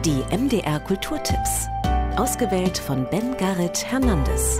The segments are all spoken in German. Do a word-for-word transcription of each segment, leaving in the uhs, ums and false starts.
Die M D R Kulturtipps. Ausgewählt von Ben Garrett Hernandez.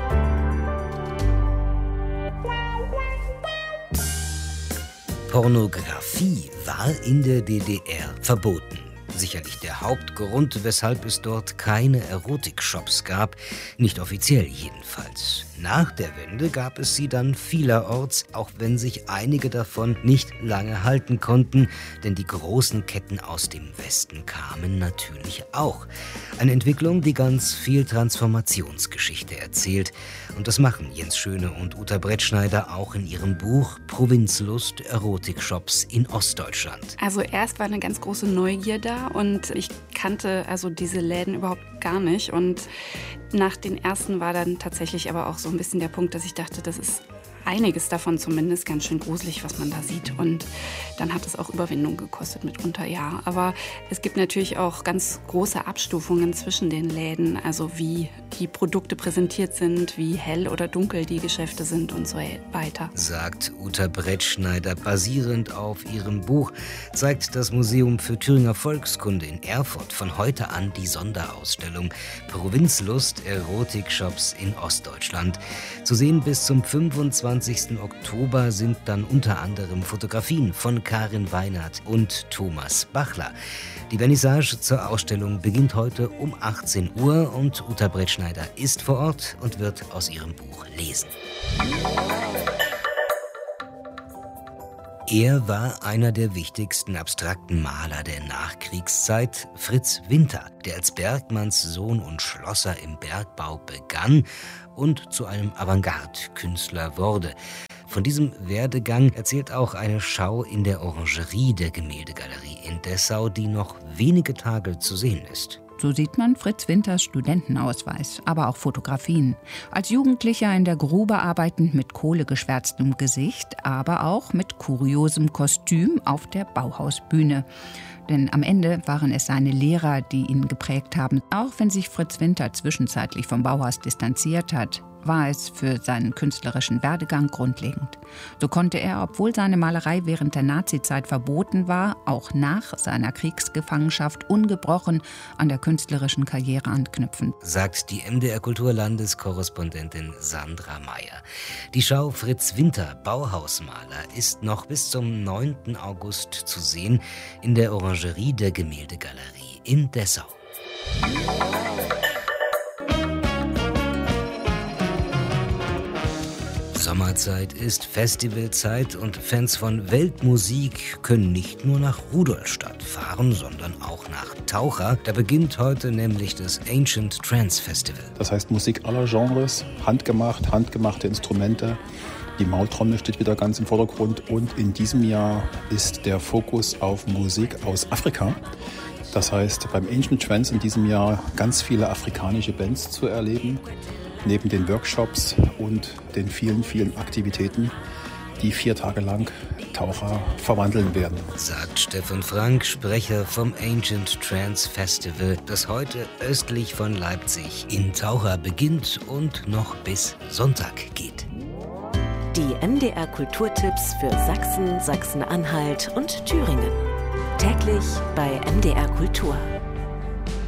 Pornografie war in der D D R verboten. Sicherlich der Hauptgrund, weshalb es dort keine Erotikshops gab, nicht offiziell jedenfalls. Nach der Wende gab es sie dann vielerorts, auch wenn sich einige davon nicht lange halten konnten, denn die großen Ketten aus dem Westen kamen natürlich auch. Eine Entwicklung, die ganz viel Transformationsgeschichte erzählt. Und das machen Jens Schöne und Uta Brettschneider auch in ihrem Buch Provinzlust, Erotikshops in Ostdeutschland. Also erst war eine ganz große Neugier da und ich kannte also diese Läden überhaupt gar nicht. Und nach den ersten war dann tatsächlich aber auch so ein bisschen der Punkt, dass ich dachte, das ist einiges davon zumindest ganz schön gruselig, was man da sieht. Und dann hat es auch Überwindung gekostet mitunter, ja. Aber es gibt natürlich auch ganz große Abstufungen zwischen den Läden, also wie die Produkte präsentiert sind, wie hell oder dunkel die Geschäfte sind und so weiter. Sagt Uta Brettschneider. Basierend auf ihrem Buch zeigt das Museum für Thüringer Volkskunde in Erfurt von heute an die Sonderausstellung Provinzlust, Erotikshops in Ostdeutschland. Zu sehen bis zum fünfundzwanzigsten Oktober sind dann unter anderem Fotografien von Karin Weinert und Thomas Bachler. Die Vernissage zur Ausstellung beginnt heute um achtzehn Uhr und Uta Brettschneider ist vor Ort und wird aus ihrem Buch lesen. Er war einer der wichtigsten abstrakten Maler der Nachkriegszeit, Fritz Winter, der als Bergmannssohn und Schlosser im Bergbau begann und zu einem Avantgarde-Künstler wurde. Von diesem Werdegang erzählt auch eine Schau in der Orangerie der Gemäldegalerie in Dessau, die noch wenige Tage zu sehen ist. So sieht man Fritz Winters Studentenausweis, aber auch Fotografien. Als Jugendlicher in der Grube arbeitend mit kohlegeschwärztem Gesicht, aber auch mit kuriosem Kostüm auf der Bauhausbühne. Denn am Ende waren es seine Lehrer, die ihn geprägt haben. Auch wenn sich Fritz Winter zwischenzeitlich vom Bauhaus distanziert hat, war es für seinen künstlerischen Werdegang grundlegend. So konnte er, obwohl seine Malerei während der Nazizeit verboten war, auch nach seiner Kriegsgefangenschaft ungebrochen an der künstlerischen Karriere anknüpfen. Sagt die M D R-Kulturlandeskorrespondentin Sandra Meyer. Die Schau Fritz Winter, Bauhausmaler, ist noch bis zum neunten August zu sehen in der Orangerie der Gemäldegalerie in Dessau. Sommerzeit ist Festivalzeit und Fans von Weltmusik können nicht nur nach Rudolstadt fahren, sondern auch nach Taucher. Da beginnt heute nämlich das Ancient Trance Festival. Das heißt Musik aller Genres, handgemacht, handgemachte Instrumente. Die Maultrommel steht wieder ganz im Vordergrund und in diesem Jahr ist der Fokus auf Musik aus Afrika. Das heißt, beim Ancient Trance in diesem Jahr ganz viele afrikanische Bands zu erleben. Neben den Workshops und den vielen, vielen Aktivitäten, die vier Tage lang Taucher verwandeln werden. Sagt Stefan Frank, Sprecher vom Ancient Trance Festival, das heute östlich von Leipzig in Taucher beginnt und noch bis Sonntag geht. Die M D R Kulturtipps für Sachsen, Sachsen-Anhalt und Thüringen. Täglich bei M D R Kultur.